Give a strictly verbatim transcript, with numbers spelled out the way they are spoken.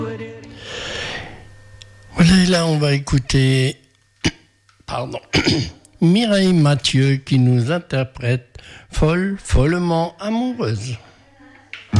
Voilà, et là on va écouter pardon, Mireille Mathieu qui nous interprète Folle, follement amoureuse.